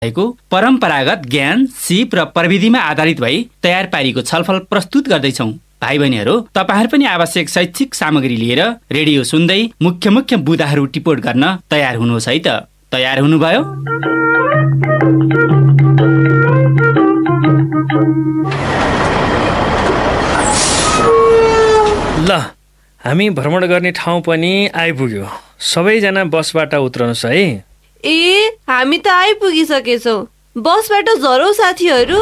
भएको परम्परागत ज्ञान, सिप र प्रविधिमा आधारित भई तयार पारिएको छलफल प्रस्तुत गर्दैछौँ। भाइ बहिनीहरू, तपाईहरु पनि आवश्यक शैक्षिक सामग्री लिएर रेडियो सुन्दै मुख्य मुख्य बुँदाहरू टिपोट गर्न तयार हुनुहोस् है त। तयार हुनुभयो? ल, हामी भ्रमण गर्ने ठाउँ पनि आइपुग्यो। सबैजना बसबाट उत्रनुहोस् है। ए, हामी त आइपुगिसकेछौँ। बसबाट झरौ साथीहरू।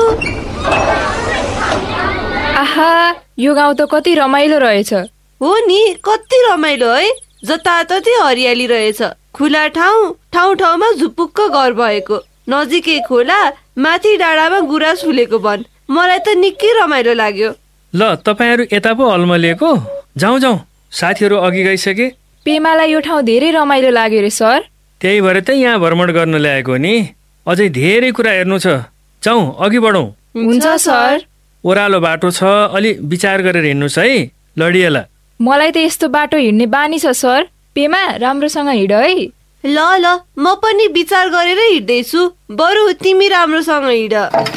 आहा, यो गाउँ त कति रमाइलो रहेछ। हो नि, कति रमाइलो है। जताततै हरियाली रहेछ। खुला ठाउँ, ठाउँ ठाउँमा झुपुक्क घर भएको, नजिकै खोला, माथि डाँडामा गुराँस फुलेको वन। मलाई त निकै रमाइलो लाग्यो। ल, तपाईहरु यता पो अल्मलिएको? जाउँ जाउँ, साथीहरू अघि गइसके। पेमालाई यो ठाउँ धेरै रमाइलो लाग्यो रे सर। त्यही भएर त यहाँ भ्रमण गर्न ल्याएको नि। अझै धेरै कुरा हेर्नु छ। जाउँ, अघि बढौँ। हुन्छ सर। ओह्रालो बाटो छ, अलि विचार गरेर हिँड्नुहोस् है, लडिएला। मलाई त यस्तो बाटो हिँड्ने बानी छ सर। पेमा, राम्रोसँग हिँड है। ल ल, म पनि विचार गरेर हिँड्दैछु। बरु तिमी राम्रोसँग हिँड।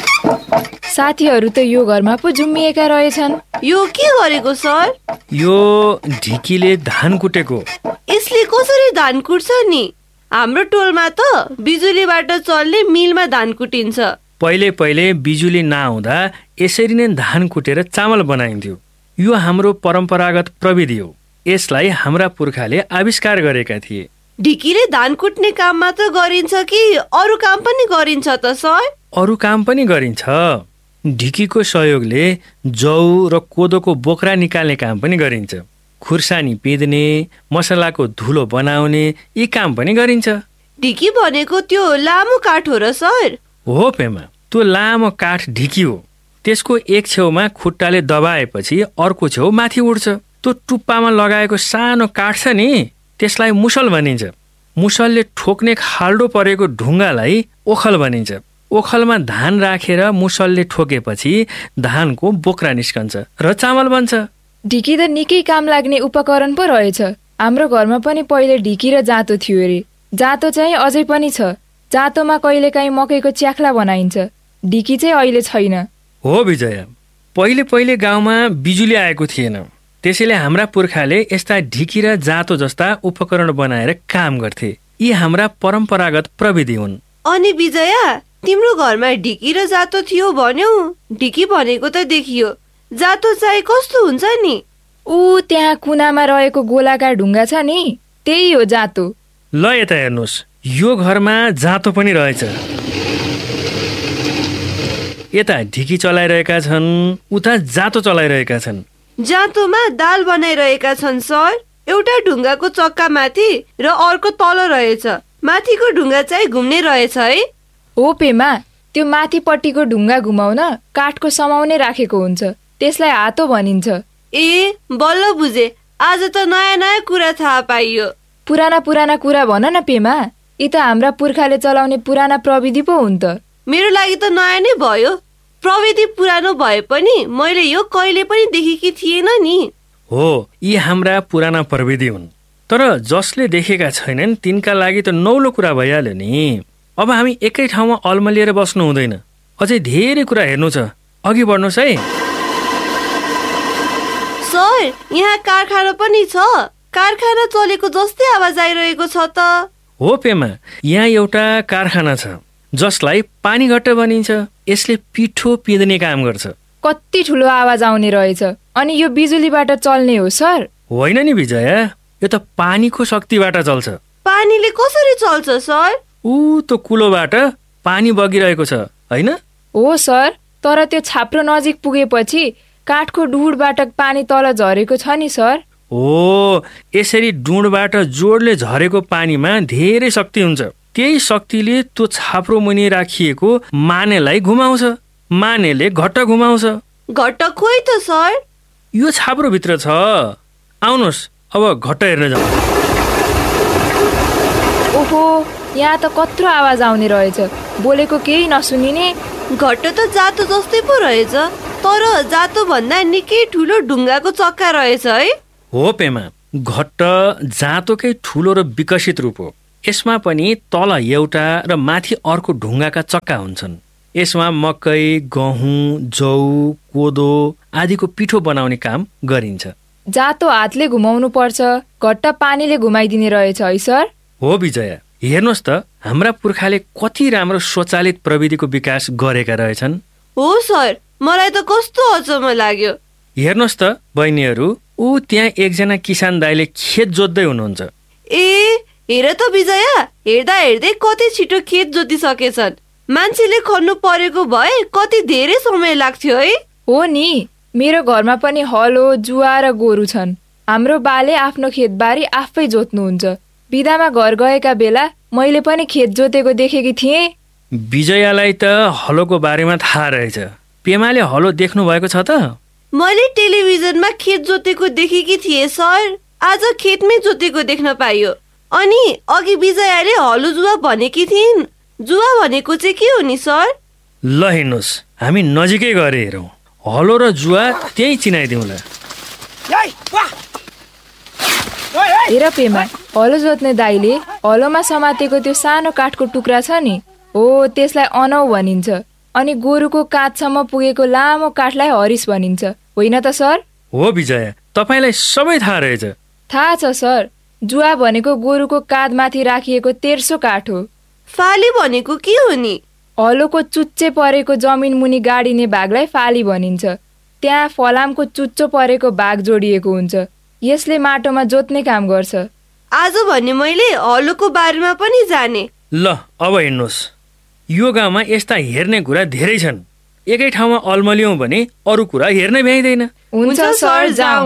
साथीहरू त यो घरमा पो जुम्मिएका रहेछन्। यो के गरेको सर? यो ढिकीले धान कुटेको। यसले कसरी धान कुट्छ नि? हाम्रो टोलमा त बिजुलीबाट चल्ने मिलमा धान कुटिन्छ। पहिले पहिले बिजुली नआउँदा यसरी नै धान कुटेर चामल बनाइन्थ्यो। यो हाम्रो परम्परागत प्रविधि हो। यसलाई हाम्रा पुर्खाले आविष्कार गरेका थिए। ढिकीले धान कुट्ने काम मात्र गरिन्छ कि अरू काम पनि गरिन्छ त सर? अरू काम पनि गरिन्छ। ढिकीको सहयोगले जौ र कोदोको बोक्रा निकाल्ने काम पनि गरिन्छ। खुर्सानी पिँध्ने, मसलाको धुलो बनाउने, यी काम पनि गरिन्छ। ढिकी भनेको त्यो लामो काठ हो र सर? हो पेमा, त्यो लामो काठ ढिकी हो। त्यसको एक छेउमा खुट्टाले दबाएपछि अर्को छेउ माथि उड्छ। त्यो टुप्पामा लगाएको सानो काठ छ नि, त्यसलाई मुसल भनिन्छ। मुसलले ठोक्ने खाल्डो परेको ढुङ्गालाई ओखल भनिन्छ। ओखलमा धान राखेर मुसलले ठोकेपछि धानको बोक्रा निस्कन्छ र चामल बन्छ। ढिकी त निकै काम लाग्ने उपकरण पो रहेछ। हाम्रो घरमा पनि पहिले ढिकी र जाँतो थियो रे। जाँतो चाहिँ अझै पनि छ। जाँतोमा कहिलेकाहीँ मकैको च्याख्ला बनाइन्छ। ढिकी चाहिँ अहिले छैन। हो विजय, पहिले पहिले गाउँमा बिजुली आएको थिएन। त्यसैले हाम्रा पुर्खाले यस्ता ढिकी र जाँतो जस्ता उपकरण बनाएर काम गर्थे। यी हाम्रा परम्परागत प्रविधि हुन्। अनि विजया, तिम्रो घरमा ढिकी र जाँतो थियो भन्यौ। ढिकी भनेको त देखियो, जाँतो चाहिँ कस्तो हुन्छ नि? त्यहाँ कुनामा रहेको गोलाकार ढुङ्गा छ नि, त्यही हो जाँतो। ल, यता हेर्नुहोस्, यो घरमा जाँतो पनि रहेछ। यता ढिकी चलाइरहेका छन्, उता जाँतो चलाइरहेका छन्। जाँतोमा दाल बनाइरहेका छन् सर। एउटा ढुङ्गाको चक्का माथि र अर्को तल रहेछ। माथिको ढुङ्गा चाहिँ घुम्ने रहेछ है। हो पेमा, त्यो माथिपट्टिको ढुङ्गा घुमाउन काठको समाउने राखेको हुन्छ। त्यसलाई हातो भनिन्छ। ए, बल्ल बुझे। आज त नयाँ नयाँ कुरा थाहा पाइयो। पुराना पुराना कुरा भन न पेमा। यी त हाम्रा पुर्खाले चलाउने पुराना प्रविधि पो हुन् त। मेरो लागि त नयाँ नै भयो। प्रविधि पुरानो भए पनि मैले यो कहिले पनि देखेकी थिएन नि। हो, यी हाम्रा पुराना प्रविधि हुन्। तर जसले देखेका छैनन् तिनका लागि त नौलो कुरा भइहाल्यो नि। अब हामी एकै ठाउँमा अल्मलिएर बस्नु हुँदैन। अझै धेरै कुरा हेर्नु छ। अघि बढ्नुहोस् है। सर, यहाँ कारखाना पनि छ। कारखाना चलेको जस्तै आवाज आइरहेको छ त। हो पेमा, यहाँ एउटा कारखाना छ जसलाई पानी घट्ट भनिन्छ। यसले पिठो पिँध्ने काम गर्छ। कति ठुलो आवाज आउने रहेछ। अनि यो बिजुलीबाट चल्ने हो सर? होइन नि विजय, यो त पानीको शक्तिबाट चल्छ। पानीले कसरी चल्छ सर? त्यो कुलोबाट पानी बगिरहेको छ, होइन? हो सर, तर त्यो छाप्रो नजिक पुगेपछि काठको डुँडबाट पानी तल झरेको छ नि सर। हो, यसरी डुँडबाट जोडले झरेको पानीमा धेरै शक्ति हुन्छ। त्यही शक्तिले त्यो छाप्रो मुनि राखिएको मानेलाई घुमाउँछ। मानेले घट्ट घुमाउँछ। घट्ट खोइ त सर? यो छाप्रो भित्र छ। आउनुहोस्, अब घट्ट हेर्न जाउँ। ओहो, यहाँ त कत्रो आवाज आउने रहेछ। बोलेको केही नसुनिने। घट्ट त जातो जस्तै पो रहेछ, तर जातो भन्दा निकै ठुलो ढुङ्गाको चक्का रहेछ है। हो पेमा, घट्ट जातोकै ठुलो र विकसित रूप हो। यसमा पनि तल एउटा र माथि अर्को ढुङ्गाका चक्का हुन्छन्। यसमा मकै, गहुँ, जौ, कोदो आदिको पिठो बनाउने काम गरिन्छ। जातो हातले घुमाउनु पर्छ, घट्टा पानीले घुमाइदिने रहेछ है सर? हो विजया, हेर्नुहोस् त हाम्रा पुर्खाले कति राम्रो स्वचालित प्रविधिको विकास गरेका रहेछन्। हो सर, मलाई त कस्तो अचम्म लाग्यो। हेर्नुहोस् त बहिनीहरू, ऊ त्यहाँ एकजना किसान दाइले खेत जोत्दै हुनुहुन्छ। ए हेर त विजया, हेर्दा हेर्दै कति छिटो खेत जोतिसकेछन्। मान्छेले खन्नु परेको भए कति धेरै समय लाग्थ्यो है। हो नि, मेरो घरमा पनि हलो, जुवा र गोरु छन्। हाम्रो बाले आफ्नो खेतबारी आफै जोत्नुहुन्छ। बिदामा घर गएका बेला मैले पनि खेत जोतेको देखेकी थिएँ। विजयालाई त हलोको बारेमा थाहा रहेछ। पेमाले हलो देख्नु भएको छ त? मैले टेलिभिजनमा खेत जोतेको देखेकी थिएँ सर। आज खेतमै जोतेको देख्न पाइयो। अनि अघि विजयाले हलो जुवा भनेकी थिइन्। जुवा भनेको चाहिँ के हो नि सर? ल हेर्नुहोस्, हामी नजिकै गएर हेरौँ। हलो र जुवा त्यही चिनाइदिउँला। हेर पेमा, हलो जोत्ने दाइले हलोमा समातेको त्यो सानो काठको टुक्रा छ नि, हो त्यसलाई अनौ भनिन्छ। अनि गोरुको काँधसम्म पुगेको लामो काठलाई हरिस भनिन्छ, होइन त सर? हो विजया, तपाईँलाई सबै थाहा रहेछ। थाहा छ सर। जुवा भनेको गोरुको काँधमाथि राखिएको तेर्सो काठ हो। फाली भनेको के हो नि? हलोको चुच्चे परेको जमिन मुनि गाडिने भागलाई फाली भनिन्छ। त्यहाँ फलामको चुच्चो परेको भाग जोडिएको हुन्छ। यसले माटोमा जोत्ने काम गर्छ। आज भने मैले हलोको बारेमा पनि जाने। ल अब हेर्नुहोस्, यो गाउँमा यस्ता हेर्ने कुरा धेरै छन्। एकै ठाउँमा अल्मलियौँ भने अरू कुरा हेर्नै भ्याइँदैन। हुन्छ सर, जाउँ।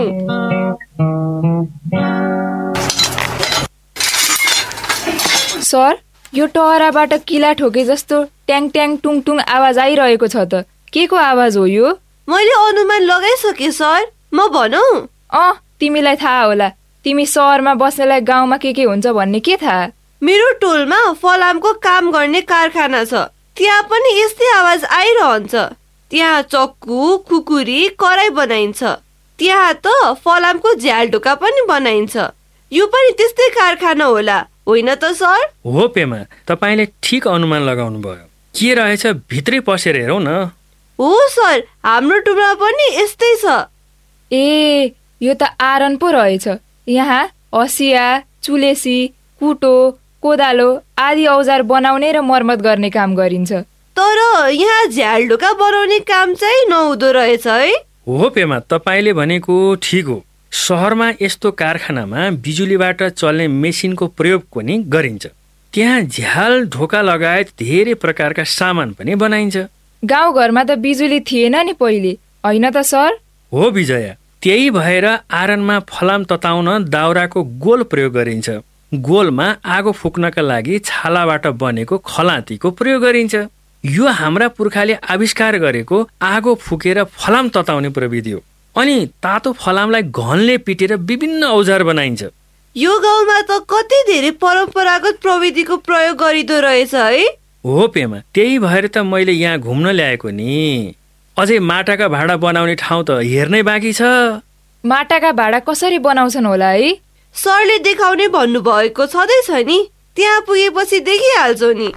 सर, यो टहराबाट किला ठोके जस्तो ट्याङ ट्याङ टुङ टुङ आवाज आइरहेको छ त। के को आवाज हो यो? मैले अनुमान लगाइसके सर। म भनौँ? तिमीलाई थाहा होला। तिमी सहरमा बस्नेलाई गाउँमा के हुन्छ भन्ने के थाहा? मेरो टोलमा फलामको काम गर्ने कारखाना छ। त्यहाँ पनि यस्तै आवाज आइरहन्छ। त्यहाँ चक्कु, खुकुरी, कराई बनाइन्छ। त्यहाँ त फलामको झ्याल ढोका पनि बनाइन्छ। यो पनि त्यस्तै कारखाना होला, होइन त सर? हो पेमा, तपाईँले ठिक अनुमान लगाउनु भयो। के रहेछ भित्रै पसेर हेरौँ न। हो सर, हाम्रो टोलमा पनि यस्तै छ। ए यो त आरन पो रहेछ। यहाँ हसिया, चुलेसी, कुटो, कोदालो आदि औजार बनाउने र मर्मत गर्ने काम गरिन्छ। तर यहाँ झ्याल ढोका बनाउने काम चाहिँ नहुँदो रहेछ है। हो पेमा, तपाईँले भनेको ठिक हो। सहरमा यस्तो कारखानामा बिजुलीबाट चल्ने मेसिनको प्रयोग पनि गरिन्छ। त्यहाँ झ्याल ढोका लगायत धेरै प्रकारका सामान पनि बनाइन्छ। गाउँघरमा त बिजुली थिएन नि पहिले, होइन त सर? हो विजया, त्यही भएर आरनमा फलाम तताउन दाउराको गोल प्रयोग गरिन्छ। गोलमा आगो फुक्नका लागि छालाबाट बनेको खलातीको प्रयोग गरिन्छ। यो हाम्रा पुर्खाले आविष्कार गरेको आगो फुकेर फलाम तताउने प्रविधि हो। अनि तातो फलामलाई घनले पिटेर विभिन्न औजार बनाइन्छ। यो गाउँमा त कति धेरै परम्परागत प्रविधिको प्रयोग गरिँदो रहेछ है। हो पेमा, त्यही भएर त मैले यहाँ घुम्न ल्याएको नि। अझै माटाका भाँडा बनाउने ठाउँ त हेर्नै बाँकी छ। माटाका भाँडा कसरी बनाउँछन् होला है? सरले देखाउने भन्नुभएको छँदैछ नि, त्यहाँ पुगेपछि देखिहाल्छौ नि।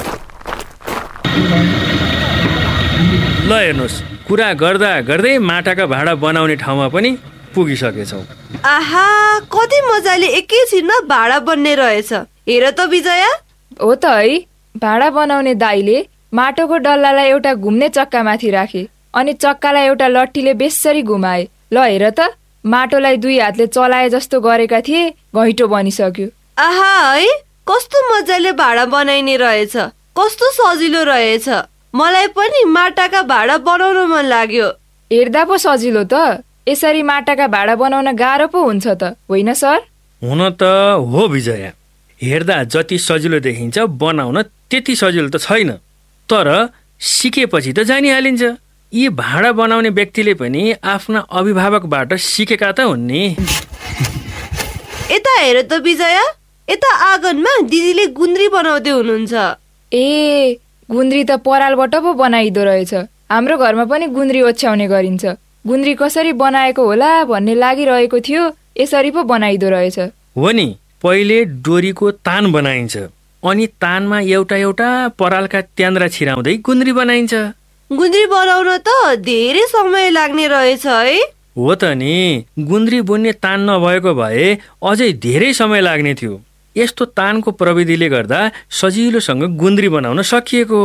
ल हेर्नुहोस्, कुरा गर्दा गर्दै माटाका भाँडा बनाउने ठाउँमा पनि पुगिसकेछौँ। आहा, कति मजाले एकैछिनमा भाँडा बन्ने रहेछ। हेर त विजया। हो त है। भाँडा बनाउने दाइले माटोको डल्लालाई एउटा घुम्ने चक्कामाथि राखे अनि चक्कालाई एउटा लट्ठीले बेसरी घुमाए। ल हेर त, माटोलाई दुई हातले चलाए जस्तो गरेका थिए, घैँटो बनिसक्यो। आहा है, कस्तो मजाले भाँडा बनाइने रहेछ। कस्तो सजिलो रहेछ। मलाई पनि माटाका भाँडा बनाउन मन लाग्यो। हेर्दा पो सजिलो त। यसरी माटाका भाँडा बनाउन गाह्रो पो हुन्छ त, होइन सर? हुन त हो विजया, हेर्दा जति सजिलो देखिन्छ बनाउन त्यति सजिलो त छैन। तर सिकेपछि त जानिहालिन्छ। यी भाँडा बनाउने व्यक्तिले पनि आफ्ना अभिभावकबाट सिकेका त हुन् नि। यता हेर त विजया, यता आँगनमा दिदीले गुन्द्री बनाउँदै हुनुहुन्छ। ए गुन्द्री त परालबाट पो बनाइदो रहेछ। हाम्रो घरमा पनि गुन्द्री ओछ्याउने गरिन्छ। गुन्द्री कसरी बनाएको होला भन्ने लागिरहेको थियो, यसरी पो बनाइदो रहेछ। हो नि, पहिले डोरीको तान बनाइन्छ, अनि तानमा एउटा एउटा परालका त्यान्द्रा छिराउँदै गुन्द्री बनाइन्छ। गुन्द्री बनाउन त धेरै समय लाग्ने रहेछ है। हो त नि, गुन्द्री बुन्ने तान नभएको भए अझै धेरै समय लाग्ने थियो। यस्तो तानको प्रविधिले गर्दा सजिलोसँग गुन्द्री बनाउन सकिएको।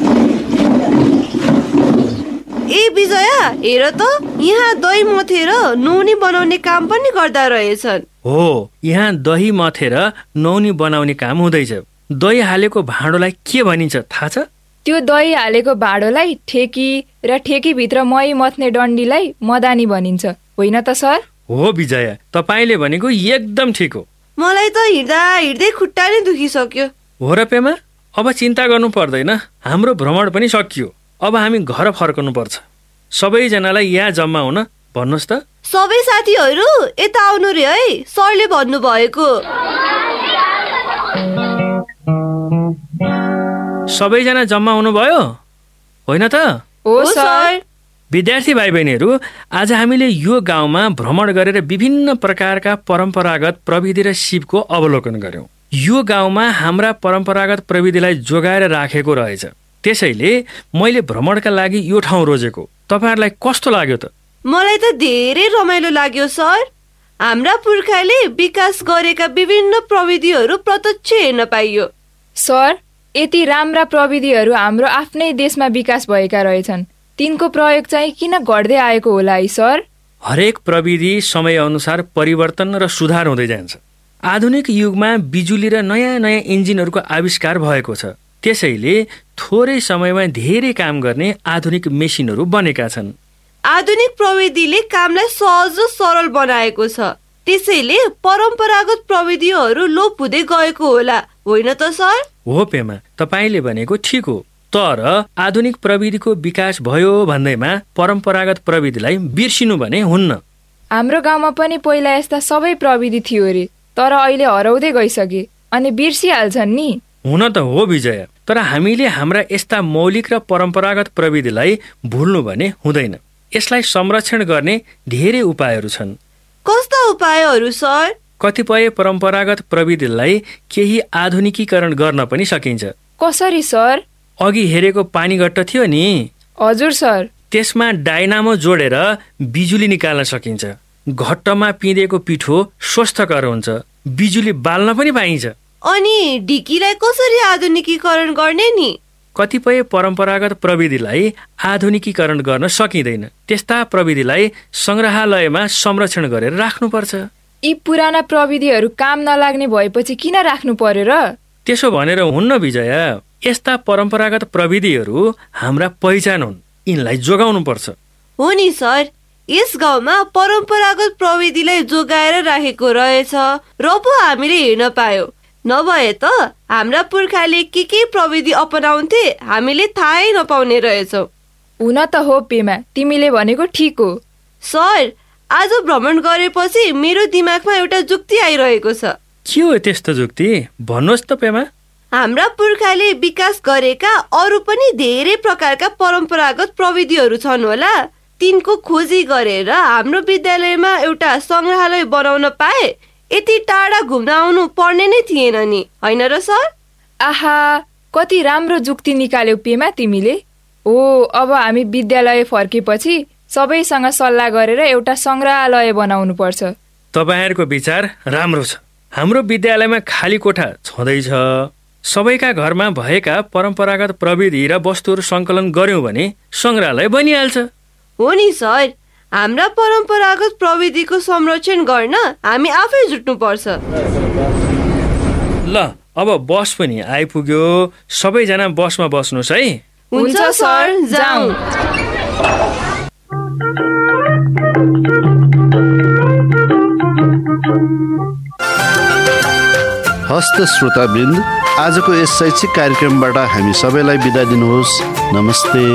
ए विजया, हेर त, यहाँ दही मथेर नुनी बनाउने काम पनि गर्दा रहेछन्। हो, यहाँ दही मथेर नौनी बनाउने काम हुँदैछ। दही हालेको भाँडोलाई के भनिन्छ थाहा छ? त्यो दही हालेको भाँडोलाई ठेकी र ठेकीभित्र मही मथ्ने डन्डीलाई मदानी भनिन्छ, होइन त सर? हो विजया, तपाईँले भनेको एकदम ठिक हो। मलाई त हिँड्दा हिँड्दै खुट्टा नै दुखिसक्यो। हो र पेमा, अब चिन्ता गर्नु पर्दैन, हाम्रो भ्रमण पनि सकियो। अब हामी घर फर्कनु पर्छ। सबैजनालाई यहाँ जम्मा हुन भन्नुहोस् त। सबै साथीहरू यता आउनु रे है, सरले भन्नु भएको। सबैजना जम्मा हुनुभयो, होइन त? हो सर। विद्यार्थी भाइ बहिनीहरू, आज हामीले यो गाउँमा भ्रमण गरेर विभिन्न प्रकारका परम्परागत प्रविधि र सिपको अवलोकन गर्यौं। यो गाउँमा हाम्रा परम्परागत प्रविधिलाई जोगाएर राखेको रहेछ। त्यसैले मैले भ्रमणका लागि यो ठाउँ रोजेको। तपाईहरुलाई कस्तो लाग्यो त? मलाई त धेरै रमाइलो लाग्यो सर। हाम्रा पुर्खाले विकास गरेका विभिन्न प्रविधिहरू प्रत्यक्ष हेर्न पाइयो। सर, यति राम्रा प्रविधिहरू हाम्रो आफ्नै देशमा विकास भएका रहेछन्। तिनको प्रयोग चाहिँ किन घट्दै आएको होला है सर? हरेक प्रविधि समय अनुसार परिवर्तन र सुधार हुँदै जान्छ। आधुनिक युगमा बिजुली र नयाँ नयाँ इन्जिनहरूको आविष्कार भएको छ। त्यसैले थोरै समयमा धेरै काम गर्ने आधुनिक मेसिनहरू बनेका छन्। आधुनिक प्रविधिले कामलाई सहज र सरल बनाएको छ। त्यसैले परम्परागत प्रविधिहरू लोप हुँदै गएको होला, होइन त सर? हो पेमा, तपाईले भनेको ठिक हो। तर आधुनिक प्रविधिको विकास भयो भन्दैमा परम्परागत प्रविधिलाई बिर्सिनु भने हुन्न। हाम्रो गाउँमा पनि पहिला यस्ता सबै प्रविधि थियो रे, तर अहिले हराउँदै गइसके अनि बिर्सिहाल्छन् नि। हुन त हो विजय, तर हामीले हाम्रा यस्ता मौलिक र परम्परागत प्रविधिलाई भुल्नु भने हुँदैन। यसलाई संरक्षण गर्ने धेरै उपायहरू छन्। कस्ता उपायहरू सर? कतिपय परम्परागत प्रविधिलाई केही आधुनिकीकरण गर्न पनि सकिन्छ। कसरी सर? अघि हेरेको पानी घट्ट थियो नि? हजुर सर। त्यसमा डाइनामो जोडेर बिजुली निकाल्न सकिन्छ। घट्टमा पिँधेको पिठो स्वस्थकर हुन्छ। बिजुली बाल्न पनि पाइन्छ। अनि ढिकीलाई कसरी आधुनिकीकरण गर्ने नि? कतिपय परम्परागत प्रविधिलाई आधुनिकीकरण गर्न सकिँदैन। त्यस्ता प्रविधिलाई संग्रहालयमा संरक्षण गरेर राख्नुपर्छ। यी पुराना प्रविधिहरू काम नलाग्ने भएपछि किन राख्नु पर्यो र? त्यसो भनेर हुन्न विजय। यस्ता परम्परागत प्रविधिहरू हाम्रा पहिचान हुन्। यिनलाई जोगाउनु पर्छ। हो नि सर, यस गाउँमा परम्परागत प्रविधिलाई जोगाएर राखेको रहेछ र पो हामीले हेर्न पायौं। नभए त हाम्रा पुर्खाले के प्रविधि अपनाउँथे हामीले थाहै नपाउने रहेछौँ। हुन त हो पेमा, तिमीले भनेको ठिक हो। सर, आज भ्रमण गरेपछि मेरो दिमागमा एउटा जुक्ति आइरहेको छ। के हो त्यस्तो जुक्ति? भन्नुहोस् त पेमा। हाम्रा पुर्खाले विकास गरेका अरू पनि धेरै प्रकारका परम्परागत प्रविधिहरू छन् होला। तिनको खोजी गरेर हाम्रो विद्यालयमा एउटा संग्रहालय बनाउन पाए यति टाढा घुम्न आउनु पर्ने नै थिएन नि, होइन र सर? आहा, कति राम्रो जुक्ति निकाल्यौ पेमा तिमीले। ओ, अब हामी विद्यालय फर्केपछि सबैसँग सल्लाह गरेर एउटा संग्रहालय बनाउनु पर्छ। तपाईहरुको विचार राम्रो छ। हाम्रो विद्यालयमा खाली कोठा छँदैछ। सबैका घरमा भएका परम्परागत प्रविधि र वस्तुहरू संकलन गर्यौं भने संग्रहालय बनिहाल्छ। हो नि सर, हाम्रा परम्परागत प्रविधिको संरक्षण गर्न हामी आफै जुट्नु पर्छ। ल, अब बस पनि आइपुग्यो। सबैजना बसमा बस्नुहोस् है। हुन्छ सर, जाऊ। हस्त श्रोतावृन्द, आजको यस शैक्षिक कार्यक्रमबाट हामी सबैलाई बिदा दिनुहोस्। नमस्ते।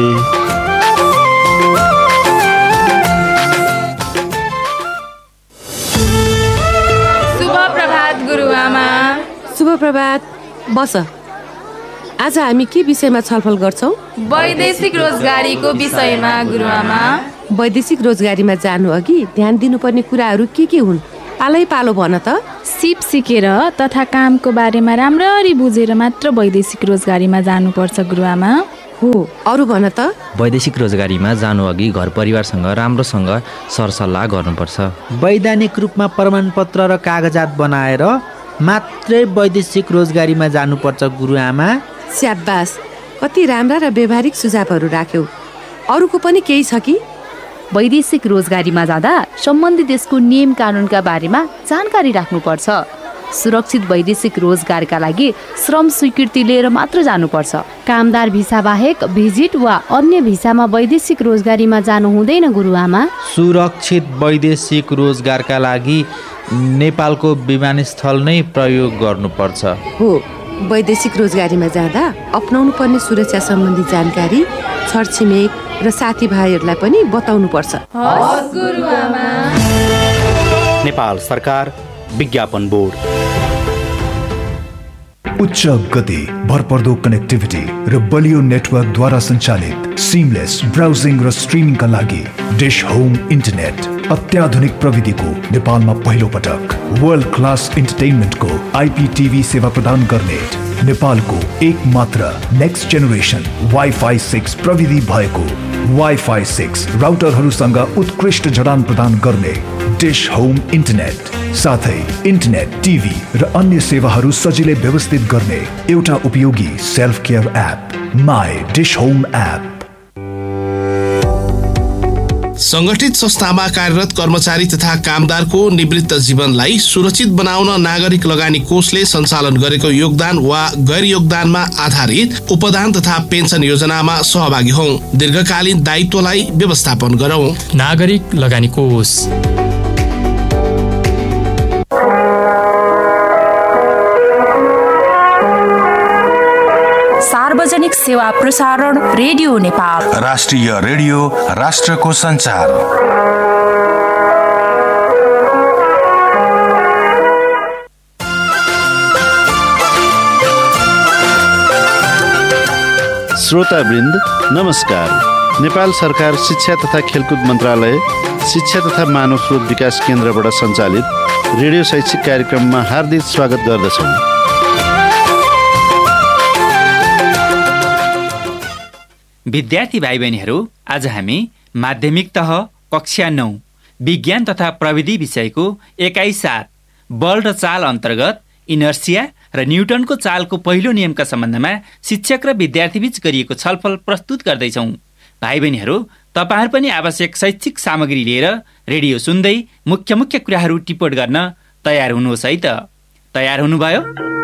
शुभ प्रभात गुरुआमा। शुभ प्रभात। बस, आज हामी के विषयमा छलफल गर्छौं? वैदेशिक रोजगारीको विषयमा गुरुआमा। वैदेशिक रोजगारीमा जानु अघि ध्यान दिनुपर्ने कुराहरू के हुन्? पालै पालो भन त। सिप सिकेर तथा कामको बारेमा राम्ररी बुझेर मात्र वैदेशिक रोजगारीमा जानुपर्छ गुरुआमा। हो, अरू भन त। वैदेशिक रोजगारीमा जानु अघि घर परिवारसँग राम्रोसँग सरसल्लाह गर्नुपर्छ। वैधानिक रूपमा प्रमाणपत्र र कागजात बनाएर मात्रै वैदेशिक रोजगारीमा जानुपर्छ गुरुआमा। स्याबास, कति राम्रा र व्यवहारिक सुझावहरू राख्यौ। अरूको पनि केही छ कि? वैदेशिक रोजगारीमा जाँदा सम्बन्धित देशको नियम कानुनका बारेमा जानकारी राख्नुपर्छ। सुरक्षित वैदेशिक रोजगारका लागि श्रम स्वीकृति लिएर मात्र जानुपर्छ। कामदार भिसा बाहेक भिजिट वा अन्य भिसामा वैदेशिक रोजगारीमा जानु हुँदैन गुरुआमा। सुरक्षित वैदेशिक रोजगारका लागि नेपालको विमानस्थल नै प्रयोग गर्नुपर्छ। हो, वैदेशिक रोजगारीमा जाँदा अपनाउनु पर्ने सुरक्षा सम्बन्धी जानकारी छरछिमेक र साथीभाइहरूलाई पनि बताउनु पर्छ। नेपाल सरकार विज्ञापन बोर्ड। उच्च गति, भरपर्दो कनेक्टिभिटी र बलियो नेटवर्कद्वारा सञ्चालित सिमलेस ब्राउजिङ र स्ट्रिमिङका लागि डिश होम इन्टरनेट अत्याधुनिक प्रविधिको नेपालमा पहिलो पटक वर्ल्ड क्लास इन्टरटेनमेन्टको IPTV सेवा प्रदान गर्ने नेपालको एक मात्र नेक्स्ट जेनेरेसन वाइफाई 6 प्रविधि भएको वाइफाई 6 राउटरहरूसँग उत्कृष्ट जडान प्रदान गर्ने डिश होम इन्टरनेट साथै इन्टरनेट, टिभी र अन्य सेवाहरू सजिलै व्यवस्थित गर्ने एउटा उपयोगी self care app my dish home app. संगठित संस्थामा कार्यरत कर्मचारी तथा कामदारको निवृत्त जीवनलाई सुरक्षित बनाउन नागरिक लगानी कोषले सञ्चालन गरेको योगदान वा गैर योगदानमा आधारित उपदान तथा पेन्सन योजनामा सहभागी हौं। दीर्घकालीन दायित्वलाई व्यवस्थापन गरौं। नागरिक लगानी कोष। सार्वजनिक सेवा प्रसारण रेडियो नेपाल। राष्ट्रिय रेडियो, राष्ट्रको सञ्चार। श्रोतावृन्द नमस्कार। नेपाल सरकार शिक्षा तथा खेलकुद मन्त्रालय, शिक्षा तथा मानव स्रोत विकास केन्द्रबाट सञ्चालित रेडियो शैक्षिक कार्यक्रममा हार्दिक स्वागत गर्दछौँ। विद्यार्थी भाइ बहिनीहरू, आज हामी माध्यमिक तह कक्षा 9 विज्ञान तथा प्रविधि विषयको 21 बल र चाल अन्तर्गत इनर्सिया र न्युटनको चालको पहिलो नियमका सम्बन्धमा शिक्षक र विद्यार्थीबीच गरिएको छलफल प्रस्तुत गर्दैछौँ। भाइ बहिनीहरू, तपाईहरु पनि आवश्यक शैक्षिक सामग्री लिएर रेडियो सुन्दै मुख्य मुख्य कुराहरू टिप्पण गर्न तयार हुनुहोस् है त। तयार हुनुभयो?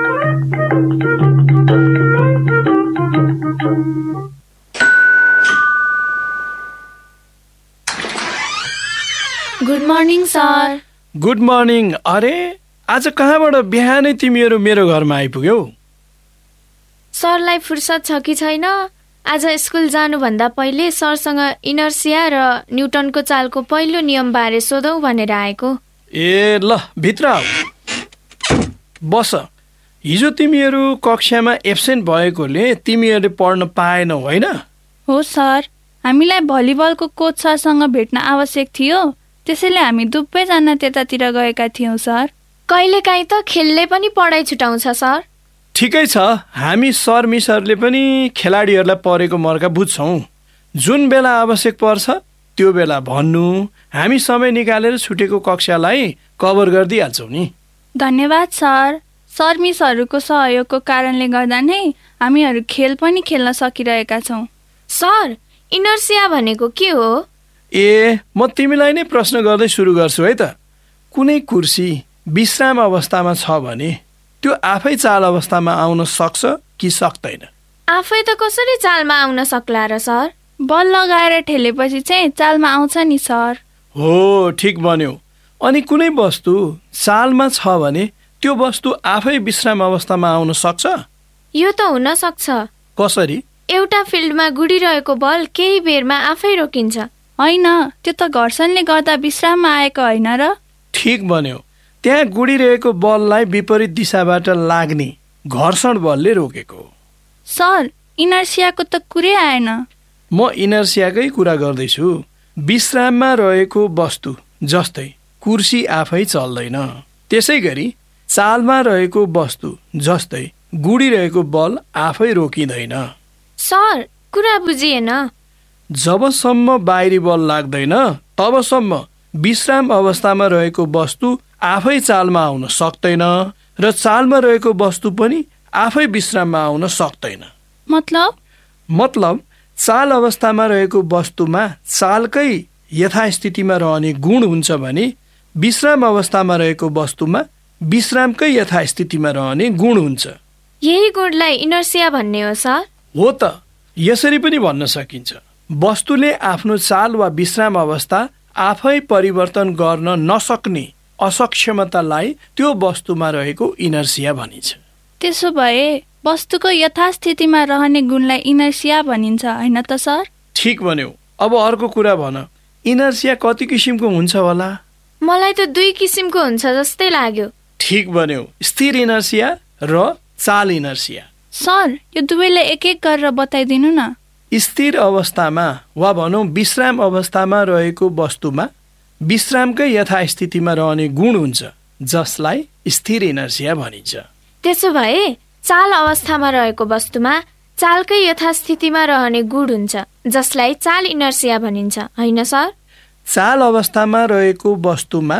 Good morning sir. Good morning. अरे, आज कहाँबाट बिहानै तिमीहरू मेरो घरमा आइपुग्यौ? सरलाई फुर्सद छ कि छैन? आज स्कुल जानुभन्दा पहिले सरसँग इनर्सिया र न्युटनको चालको पहिलो नियम बारे सोधौँ भनेर आएको। ए ल, भित्र आऊ। बस। हिजो तिमीहरू कक्षामा एब्सेन्ट भएकोले तिमीहरूले पढ्न पाएनौ होइन? हो सर, हामीलाई भलिबलको कोच सरसँग भेट्न आवश्यक थियो, त्यसैले हामी दुवैजना त्यतातिर गएका थियौँ सर। कहिलेकाहीँ त खेलले पनि पढाइ छुटाउँछ सर। ठिकै छ, हामी सर मिसहरूले पनि खेलाडीहरूलाई परेको मर्का बुझ्छौँ। जुन बेला आवश्यक पर्छ त्यो बेला भन्नु, हामी समय निकालेर छुटेको कक्षालाई कभर गरिदिइहाल्छौँ नि। धन्यवाद सर। सर मिसहरूको सहयोगको कारणले गर्दा नै हामीहरू खेल पनि खेल्न सकिरहेका छौँ। सर, इनर्सिया भनेको के हो? ए, म तिमीलाई नै प्रश्न गर्दै सुरु गर्छु है त। कुनै कुर्सी विश्राम अवस्थामा छ भने त्यो आफै चाल अवस्थामा आउन सक्छ कि सक्दैन? आफै त कसरी चालमा आउन सक्ला र सर? बल लगाएर ठेलेपछि चाहिँ चालमा आउँछ नि सर। हो, ठिक भन्यौ। अनि कुनै वस्तु चालमा छ भने त्यो वस्तु आफै विश्राम अवस्थामा आउन सक्छ? यो त हुन सक्छ। कसरी? एउटा फिल्डमा गुडिरहेको बल केही बेरमा आफै रोकिन्छ। होइन, त्यो त घर्षणले गर्दा विश्राममा आएको होइन र? ठिक भन्यौ। त्यहाँ गुडिरहेको बललाई विपरीत दिशाबाट लाग्ने घर्षण बलले रोकेको। सर, इनर्सियाको त कुरै आएन। म इनर्सियाकै कुरा गर्दैछु। विश्राममा रहेको वस्तु जस्तै कुर्सी आफै चल्दैन। त्यसै गरी चालमा रहेको वस्तु जस्तै गुडिरहेको बल आफै रोकिँदैन। सर, कुरा बुझिएन। जबसम्म बाहिरी बल लाग्दैन तबसम्म विश्राम अवस्थामा रहेको वस्तु आफै चालमा आउन सक्दैन र चालमा रहेको वस्तु पनि आफै विश्राममा आउन सक्दैन। मतलब चाल अवस्थामा रहेको वस्तुमा चालकै यथास्थितिमा रहने गुण हुन्छ भने विश्राम अवस्थामा रहेको वस्तुमा विश्रामकै यथास्थितिमा रहने गुण हुन्छ। यही गुणलाई इनर्सिया भन्ने हो सर? हो त, यसरी पनि भन्न सकिन्छ। वस्तुले आफ्नो चाल वा विश्राम अवस्था आफै परिवर्तन गर्न नसक्ने असक्षमतालाई त्यो वस्तुमा रहेको इनर्सिया भनिन्छ। त्यसो भए वस्तुको यथास्थितिमा रहने गुणलाई इनर्सिया भनिन्छ, हैन त सर? ठिक भन्यौ। अब अर्को कुरा भन, इनर्सिया कति किसिमको हुन्छ होला? मलाई त 2 किसिमको हुन्छ जस्तै लाग्यो। ठिक भन्यौ, स्थिर इनर्सिया र चाल इनर्सिया। सर, यो दुवैलाई एक एक गरेर बताइदिनु न। स्थिर अवस्थामा वा भनौँ विश्राम अवस्थामा रहेको वस्तुमा विश्रामकै यथास्थितिमा रहने गुण हुन्छ, जसलाई स्थिर इनर्सिया भनिन्छ। त्यसो भए चाल अवस्थामा रहेको वस्तुमा चालकै यथास्थितिमा रहने गुण हुन्छ, जसलाई चाल इनर्सिया भनिन्छ, हैन सर? चाल अवस्थामा रहेको वस्तुमा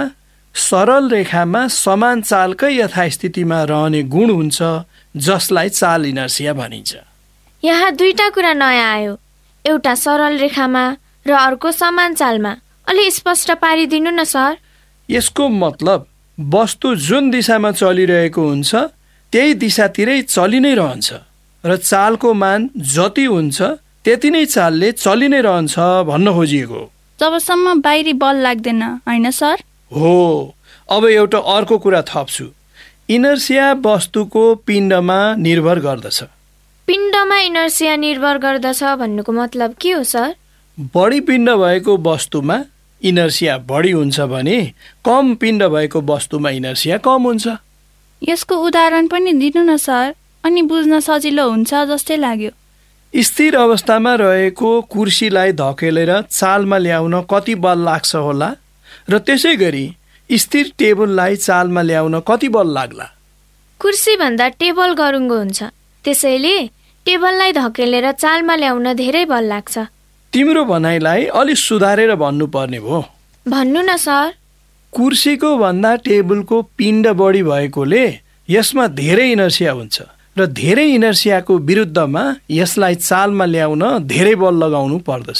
सरल रेखामा समान चालकै यथास्थितिमा रहने गुण हुन्छ, जसलाई चाल इनर्सिया भनिन्छ। यहाँ 2टा कुरा नयाँ आयो, एउटा सरल रेखामा र अर्को समान चालमा। अलि स्पष्ट पारिदिनु न सर। यसको मतलब वस्तु जुन दिशामा चलिरहेको हुन्छ त्यही दिशातिरै चलि नै रहन्छ र चालको मान जति हुन्छ त्यति नै चालले चलि नै रहन्छ भन्न खोजिएको। जबसम्म बाहिरी बल लाग्दैन, हैन सर? हो। अब एउटा अर्को कुरा थप्छु। इनर्सिया वस्तुको पिण्डमा निर्भर गर्दछ। पिण्डमा इनर्सिया निर्भर गर्दछ भन्नुको मतलब के हो सर? बढी पिण्ड भएको वस्तुमा इनर्सिया बढी हुन्छ भने कम पिण्ड भएको वस्तुमा इनर्सिया कम हुन्छ। यसको उदाहरण पनि दिनु न सर, अनि बुझ्न सजिलो हुन्छ जस्तै लाग्यो। स्थिर अवस्थामा रहेको कुर्सीलाई धकेलेर चालमा ल्याउन कति बल लाग्छ होला र त्यसै गरी स्थिर टेबललाई चालमा ल्याउन कति बल लाग्ला? कुर्सी भन्दा टेबल गरुङ्गो हुन्छ, त्यसैले टेबललाई धकेलेर चालमा ल्याउन धेरै बल लाग्छ। तिम्रो भनाइलाई अलि सुधारेर भन्नुपर्ने भो। भन्नु न सर। कुर्सीको भन्दा टेबलको पिण्ड बढी भएकोले यसमा धेरै इनर्सिया हुन्छ र धेरै इनर्सियाको विरुद्धमा यसलाई चालमा ल्याउन धेरै बल लगाउनु पर्दछ।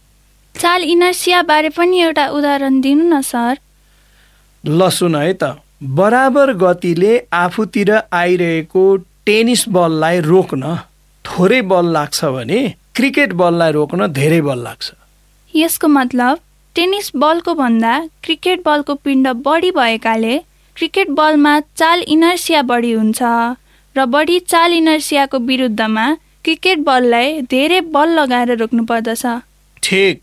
चाल इनर्सिया बारे पनि एउटा उदाहरण दिनु न सर। ल सुन है त। बराबर गतिले आफूतिर आइरहेको टेनिस बललाई रोक्न थोरै बल लाग्छ भने क्रिकेट बललाई रोक्न धेरै बल लाग्छ। यसको मतलब टेनिस बलको भन्दा क्रिकेट बलको पिण्ड बढी भएकाले क्रिकेट बलमा चाल इनर्सिया बढी हुन्छ र बढी चाल इनर्सियाको विरुद्धमा क्रिकेट बललाई धेरै बल लगाएर रोक्नु पर्दछ। ठीक।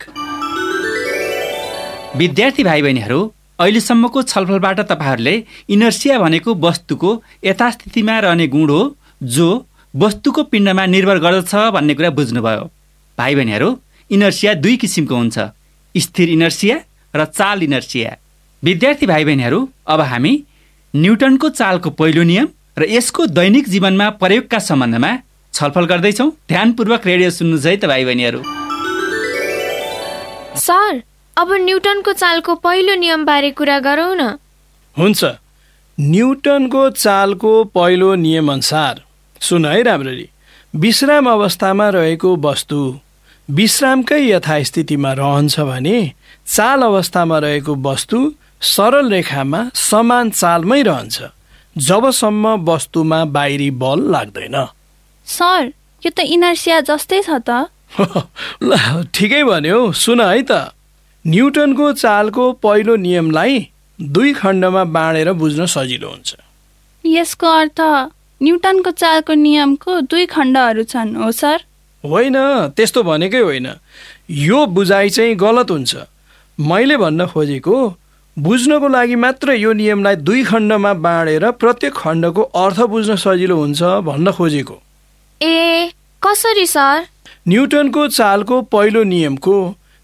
विद्यार्थी भाइ बहिनीहरू, अहिलेसम्मको छलफलबाट तपाईहरूले इनर्सिया भनेको वस्तुको यथास्थितिमा रहने गुण हो जो वस्तुको पिण्डमा निर्भर गर्दछ भन्ने कुरा बुझ्नुभयो। भाइ बहिनीहरू, इनर्सिया 2 किसिमको हुन्छ, स्थिर इनर्सिया र चाल इनर्सिया। विद्यार्थी भाइ बहिनीहरू, अब हामी न्युटनको चालको पहिलो नियम र यसको दैनिक जीवनमा प्रयोगका सम्बन्धमा छलफल गर्दैछौँ। ध्यानपूर्वक रेडियो सुन्नुहोस् है त भाइ बहिनीहरू। सर, अब न्युटनको चालको पहिलो नियम बारे कुरा गरौँ न। हुन्छ। न्युटनको चालको पहिलो नियम अनुसार सुन है राम्ररी। विश्राम अवस्थामा रहेको वस्तु विश्रामकै यथास्थितिमा रहन्छ भने चाल अवस्थामा रहेको वस्तु सरल रेखामा समान चालमै रहन्छ जबसम्म वस्तुमा बाहिरी बल लाग्दैन। सर, यो त इनर्सिया जस्तै छ त। ल ठिकै भन्यो। सुन है त। न्युटनको चालको पहिलो नियमलाई 2 खण्डमा बाँडेर बुझ्न सजिलो हुन्छ। यसको अर्थ न्युटनको चालको नियमको 2 खण्डहरू छन्, हो सर? होइन, त्यस्तो भनेकै होइन। यो बुझाइ चाहिँ गलत हुन्छ। मैले भन्न खोजेको बुझ्नको लागि मात्र यो नियमलाई 2 खण्डमा बाँडेर प्रत्येक खण्डको अर्थ बुझ्न सजिलो हुन्छ भन्न खोजेको। ए, कसरी सर? न्युटनको चालको पहिलो नियमको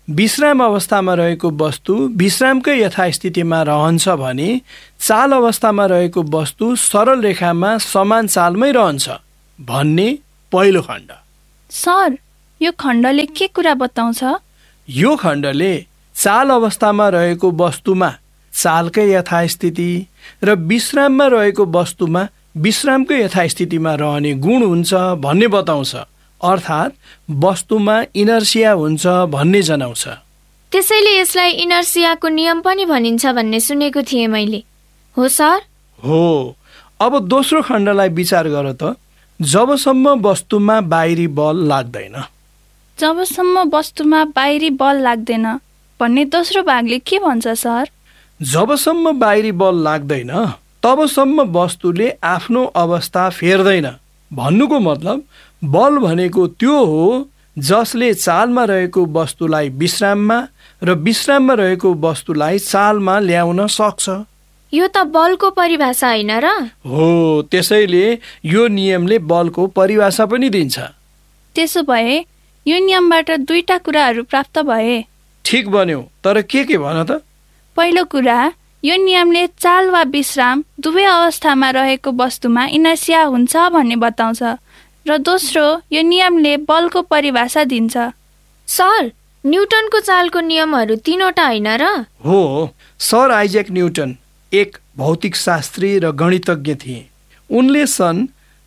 विश्राम अवस्थामा रहेको वस्तु विश्रामकै यथास्थितिमा रहन्छ भने चाल अवस्थामा रहेको वस्तु सरल रेखामा समान चालमै रहन्छ भन्ने पहिलो खण्ड। सर, यो खण्डले के कुरा बताउँछ? यो खण्डले चाल अवस्थामा रहेको वस्तुमा चालकै यथास्थिति र विश्राममा रहेको वस्तुमा विश्रामकै यथास्थितिमा रहने गुण हुन्छ भन्ने बताउँछ, अर्थात् वस्तुमा इनर्सिया हुन्छ भन्ने जनाउँछ। त्यसैले यसलाई इनर्सियाको नियम पनि भनिन्छ भन्ने सुनेको थिएँ मैले। हो सर? हो। अब दोस्रो खण्डलाई विचार गर त। जबसम्म वस्तुमा बाहिरी बल लाग्दैन। जबसम्म वस्तुमा बाहिरी बल लाग्दैन भन्ने दोस्रो भागले के भन्छ सर? जबसम्म बाहिरी बल लाग्दैन तबसम्म वस्तुले आफ्नो अवस्था फेर्दैन। भन्नुको मतलब बल भनेको त्यो हो जसले चालमा रहेको वस्तुलाई विश्राममा र विश्राममा रहेको वस्तुलाई चालमा ल्याउन सक्छ। यो त बलको परिभाषा होइन र? हो, त्यसैले यो नियमले बलको परिभाषा पनि दिन्छ। त्यसो भए यो नियमबाट दुईटा कुराहरू प्राप्त भए। ठिक बन्यो, तर के भन त? पहिलो कुरा, यो नियमले चाल वा विश्राम दुवै अवस्थामा रहेको वस्तुमा इनर्सिया हुन्छ भन्ने बताउँछ र दोस्रो, यो नियमले बलको परिभाषा दिन्छ। सर, न्युटनको चालको नियमहरू 3वटा होइन र? हो। सर आइज्याक न्युटन एक भौतिक शास्त्री र गणितज्ञ थिए। उनले सन्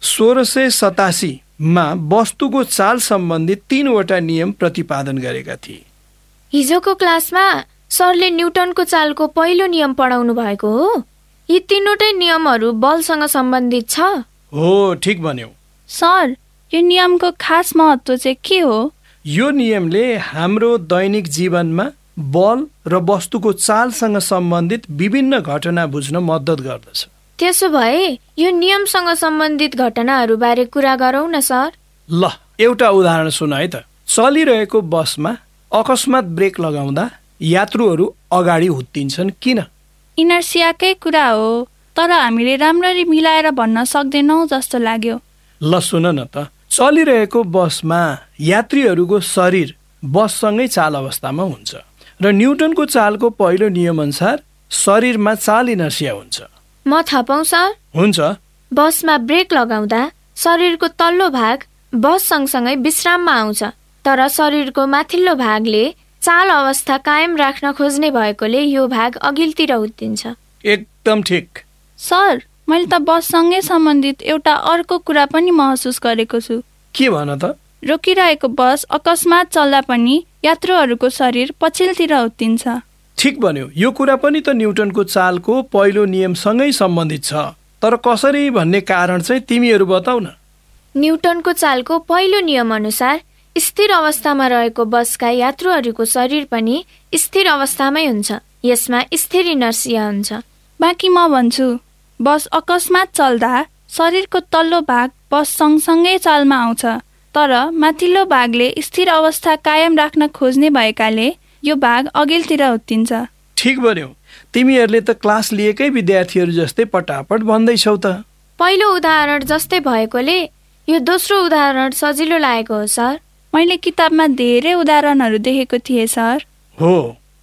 1687 मा वस्तुको चाल सम्बन्धित 3वटा नियम प्रतिपादन गरेका थिए। हिजोको क्लासमा सरले न्युटनको चालको पहिलो नियम पढाउनु भएको हो। यी 3वटै नियमहरू बलसँग सम्बन्धित छ। हो, ठिक भन्यौ। सर, यो नियमको खास महत्त्व चाहिँ के हो? यो नियमले हाम्रो दैनिक जीवनमा बल र वस्तुको चालसँग सम्बन्धित विभिन्न घटना बुझ्न मद्दत गर्दछ। त्यसो भए यो नियमसँग सम्बन्धित घटनाहरू बारे कुरा गरौँ न सर। ल, एउटा उदाहरण सुन है त। चलिरहेको बसमा अकस्मात ब्रेक लगाउँदा यात्रुहरू अगाडि हुत्तिन्छन् किन? इनर्सियाकै कुरा हो, तर हामीले राम्ररी मिलाएर भन्न सक्दैनौँ जस्तो लाग्यो। ल सुन न त। चलिरहेको बसमा यात्रीहरूको शरीर बससँगै चाल अवस्थामा हुन्छ र न्युटनको चालको पहिलो नियम अनुसार शरीरमा चाल इनर्सिया हुन्छ। म थपाउँ सर? हुन्छ। बसमा ब्रेक लगाउँदा शरीरको तल्लो भाग बस सँगसँगै विश्राममा आउँछ, तर शरीरको माथिल्लो भागले चाल अवस्था कायम राख्न खोज्ने भएकोले यो भाग अघिल्तिर उत्तिन्छ। एकदम ठिक। सर, मैले त बससँगै सम्बन्धित एउटा अर्को कुरा पनि महसुस गरेको छु। के भन त? रोकिरहेको बस अकस्मात चल्दा पनि यात्रुहरूको शरीर पछिल्तिर उत्तिन्छ। ठिक भन्यो। यो कुरा पनि त न्युटनको चालको पहिलो नियमसँगै सम्बन्धित छ, तर कसरी भन्ने कारण चाहिँ तिमीहरू बताउ न। न्युटनको चालको पहिलो नियम अनुसार स्थिर अवस्थामा रहेको बसका यात्रुहरूको शरीर पनि स्थिर अवस्थामै हुन्छ। यसमा स्थिर इनर्सिया हुन्छ। बाँकी म भन्छु, बस अकस्मात चल्दा शरीरको तल्लो भाग बस सँगसँगै चालमा आउँछ, तर माथिल्लो भागले स्थिर अवस्था कायम राख्न खोज्ने भएकाले यो भाग अघिल्तिर उत्तिन्छ। ठिक भन्यौ। तिमीहरूले त क्लास लिएकै विद्यार्थीहरू जस्तै पटापट भन्दैछौ त। पहिलो उदाहरण जस्तै भएकोले यो दोस्रो उदाहरण सजिलो लागेको हो सर। मैले किताबमा धेरै उदाहरणहरू देखेको थिएँ सर। हो।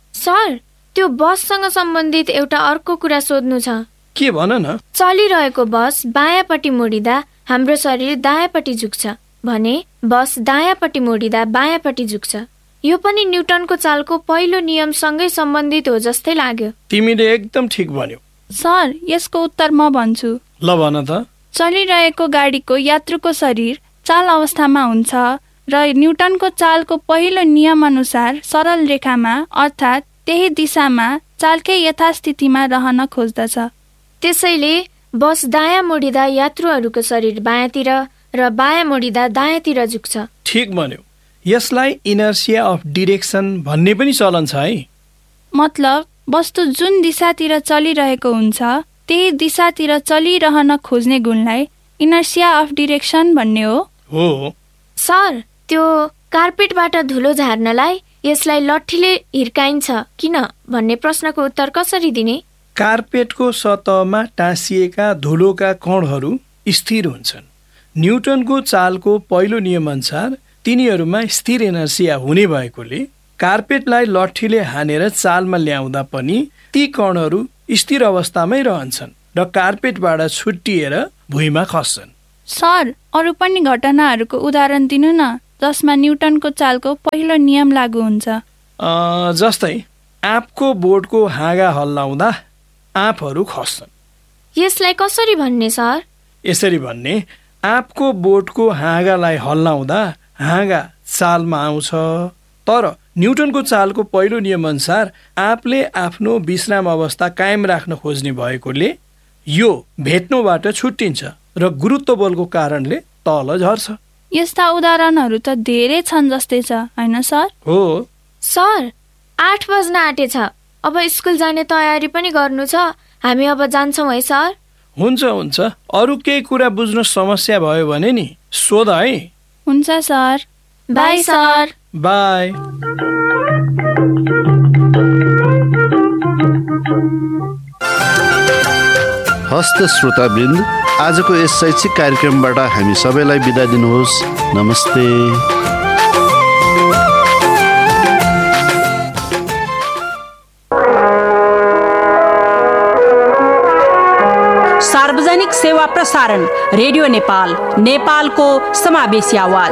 सर, त्यो बससँग सम्बन्धित एउटा अर्को कुरा सोध्नु छ। के भन न? चलिरहेको बस बायाँपट्टि मोडिँदा हाम्रो शरीर दायाँपट्टि झुक्छ भने बस दायाँपट्टि मोडिँदा बायाँपट्टि झुक्छ। यो पनि न्युटनको चालको पहिलो नियमसँगै सम्बन्धित हो जस्तै लाग्यो। तिमीले एकदम ठिक भन्यौ। सर, यसको उत्तर म भन्छु। ल भन त। चलिरहेको गाडीको यात्रुको शरीर चाल अवस्थामा हुन्छ र न्युटनको चालको पहिलो नियम अनुसार सरल रेखामा अर्थात् त्यही दिशामा चालकै यथास्थितिमा रहन खोज्दछ। त्यसैले बस दायाँ मोडिँदा यात्रुहरूको शरीर बायाँतिर र बायाँ मोडिँदा दायाँतिर झुक्छ। ठिक भन्यौ। यसलाई इनर्सिया अफ डिरेक्सन भन्ने पनि चलन छ है। मतलब वस्तु जुन दिशातिर चलिरहेको हुन्छ त्यही दिशातिर चलिरहन खोज्ने गुणलाई इनर्सिया अफ डिरेक्सन भन्ने हो। हो। सर, त्यो कार्पेटबाट धुलो झार्नलाई यसलाई लट्ठीले हिर्काइन्छ किन भन्ने प्रश्नको उत्तर कसरी दिने? कार्पेटको सतहमा टाँसिएका धुलोका कणहरू स्थिर हुन्छन्। न्युटनको चालको पहिलो नियम अनुसार तिनीहरूमा स्थिर इनर्सिया हुने भएकोले कार्पेटलाई लट्ठीले हानेर चालमा ल्याउँदा पनि ती कणहरू स्थिर अवस्थामै रहन्छन् र कार्पेटबाट छुट्टिएर भुइँमा खस्छन्। सर, अरू पनि घटनाहरूको उदाहरण दिनु न जसमा न्युटनको चालको पहिलो नियम लागू हुन्छ। जस्तै आँपको बोटको हाँगा हल्लाउँदा आँपहरू खस्छन्। यसलाई कसरी भन्ने सर? यसरी भन्ने, आँपको बोटको हाँगालाई हल्लाउँदा हाँगा चालमा आउँछ, तर न्युटनको चालको पहिलो नियम अनुसार आँपले आफ्नो विश्राम अवस्था कायम राख्न खोज्ने भएकोले यो भेट्नुबाट छुट्टिन्छ र गुरुत्व बलको कारणले तल झर्छ। यस्ता उदाहरणहरू त धेरै छन् जस्तै छ, हैन सर? हो सर, 8 बज्न आँटेछ। अब स्कुल जाने तयारी पनि गर्नु छ। हामी अब जान्छौँ है सर? हुन्छ। अरू केही कुरा बुझ्न समस्या भयो भने नि सोध है। हुन्छ सर। By sir. बाई। हस्त श्रोतावृन्द, आजको यस शैक्षिक कार्यक्रमबाट हामी सबैलाई बिदा दिनुहोस्। नमस्ते। सार्वजनिक सेवा प्रसारण रेडियो नेपाल, नेपालको समावेशी आवाज।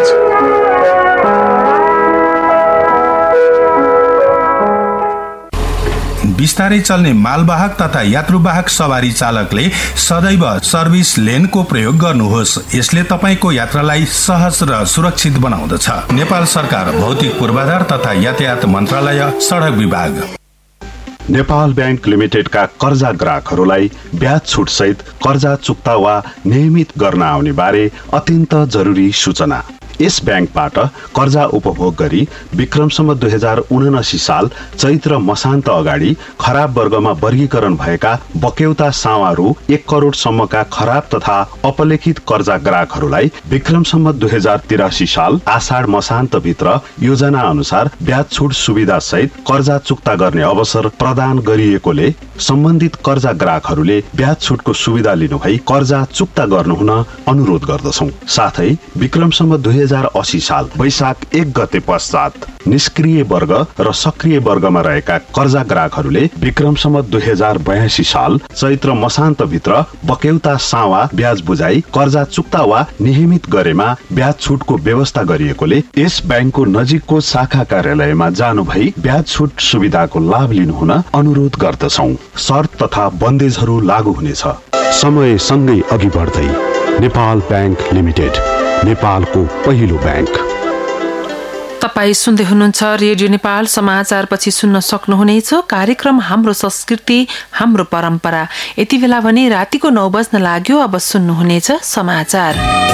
बिस्तारै चल्ने मालवाहक तथा यात्रुवाहक सवारी चालकले सदैव सर्भिस लेनको प्रयोग गर्नुहोस्। यसले तपाईको यात्रालाई सहज र सुरक्षित बनाउँदछ। नेपाल सरकार भौतिक पूर्वाधार तथा यातायात मन्त्रालय, सडक विभाग। नेपाल बैंक लिमिटेडका कर्जा ग्राहकहरूलाई ब्याज छुट सहित कर्जा चुक्ता वा नियमित गर्न आउने बारे अत्यन्त जरुरी सूचना। यस बैंकबाट कर्जा उपभोग गरी विक्रमसम्म 2079 साल चैत्र मसान्त अगाडि खराब वर्गमा वर्गीकरण भएका बक्यौता सावा रु 1 करोडसम्मका खराब तथा अपलेखित कर्जा ग्राहकहरूलाई विक्रमसम्म 2083 साल आषाढ मसान्त भित्र योजना अनुसार ब्याज छुट सुविधा सहित कर्जा चुक्ता गर्ने अवसर प्रदान गरिएकोले सम्बन्धित कर्जा ग्राहकहरूले ब्याज छुटको सुविधा लिनुभई कर्जा चुक्ता गर्नुहुन अनुरोध गर्दछौं। साथै विक्रमसम्म 2080 साल वैशाख 1 गते पश्चात निष्क्रिय वर्ग र सक्रिय वर्गमा रहेका कर्जा ग्राहकहरूले विक्रमसम्म 2082 साल चैत्र मसान्त भित्र बक्यौता सावा ब्याज बुझाई कर्जा चुक्ता वा नियमित गरेमा ब्याज छुटको व्यवस्था गरिएकोले यस बैंकको नजिकको शाखा कार्यालयमा जानु भई ब्याज छुट सुविधाको लाभ लिनुहुन अनुरोध गर्दछौं। शर्त तथा बन्देजहरू लागू हुनेछ। समय सँगै अघि बढ्दै नेपाल बैंक लिमिटेड, नेपालको पहिलो बैंक। तपाई सुन्दै हुनुहुन्छ रेडियो नेपाल समाचार। पछि सुन्न सक्नुहुनेछ कार्यक्रम हाम्रो संस्कृति हाम्रो परम्परा। यति बेला भने रातिको 9 बज्न लाग्यो। अब सुन्नुहुनेछ समाचार।